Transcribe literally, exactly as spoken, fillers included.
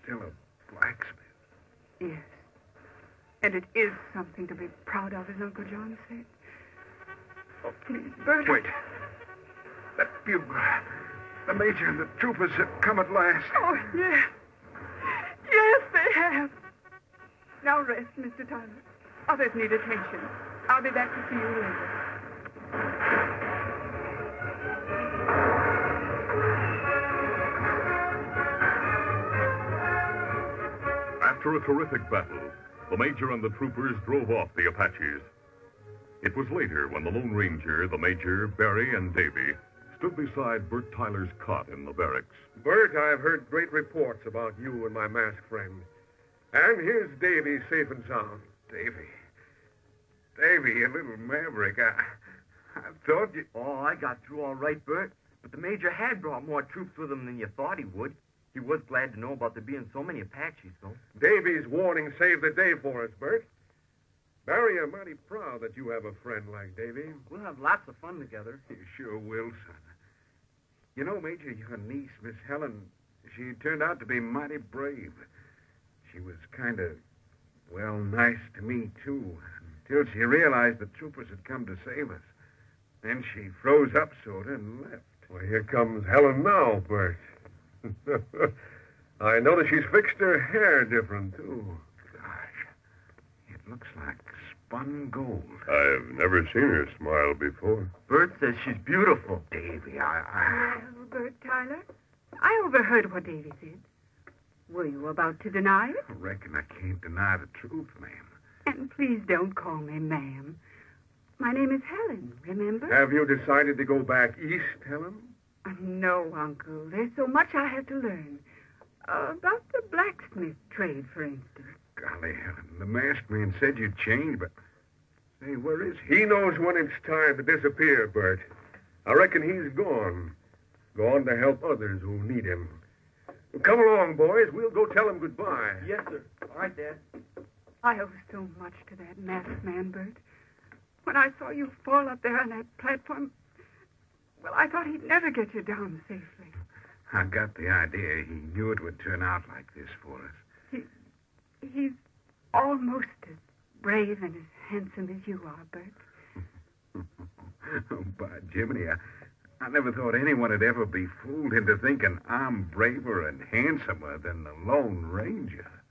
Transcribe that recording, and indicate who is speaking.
Speaker 1: still a blacksmith.
Speaker 2: Yes. And it is something to be proud of, as Uncle John said. Oh, please, Bert.
Speaker 1: Wait. That bugle. The major and the troopers have come at last.
Speaker 2: Oh, yes. Yes, they have. Now rest, Mister Tyler. Others need attention. I'll be back to see you later.
Speaker 3: After a terrific battle, the major and the troopers drove off the Apaches. It was later when the Lone Ranger, the major, Barry, and Davy stood beside Bert Tyler's cot in the barracks.
Speaker 1: Bert, I've heard great reports about you and my masked friend. And here's Davy safe and sound. Davy. Davy, you little maverick. I, I thought you...
Speaker 4: Oh, I got through all right, Bert. But the major had brought more troops with him than you thought he would. He was glad to know about there being so many Apaches, though.
Speaker 1: Davy's warning saved the day for us, Bert. Barry, I'm mighty proud that you have a friend like Davy.
Speaker 4: We'll have lots of fun together.
Speaker 1: You sure will, son. You know, Major, your niece, Miss Helen, she turned out to be mighty brave. She was kind of, well, nice to me, too, until she realized the troopers had come to save us. Then she froze up sort of and left. Well, here comes Helen now, Bert. I notice she's fixed her hair different, too. Gosh, it looks like spun gold.
Speaker 5: I've never seen her smile before.
Speaker 4: Bert says she's beautiful.
Speaker 1: Davy, I... I...
Speaker 2: Well, Bert Tyler, I overheard what Davy said. Were you about to deny it?
Speaker 1: I reckon I can't deny the truth, ma'am.
Speaker 2: And please don't call me ma'am. My name is Helen, remember?
Speaker 1: Have you decided to go back east, Helen?
Speaker 2: Uh, no, Uncle. There's so much I have to learn. Uh, about the blacksmith trade, for instance.
Speaker 1: Golly, Helen, the masked man said you'd change, but... Say, where is he? He knows when it's time to disappear, Bert. I reckon he's gone. Gone to help others who need him. Come along, boys. We'll go tell him goodbye.
Speaker 4: Yes, sir. All right, Dad.
Speaker 2: I owe so much to that masked man, Bert. When I saw you fall up there on that platform, well, I thought he'd never get you down safely.
Speaker 1: I got the idea he knew it would turn out like this for us.
Speaker 2: He, he's almost as brave and as handsome as you are, Bert.
Speaker 1: Oh, by Jiminy, I, I never thought anyone would ever be fooled into thinking I'm braver and handsomer than the Lone Ranger.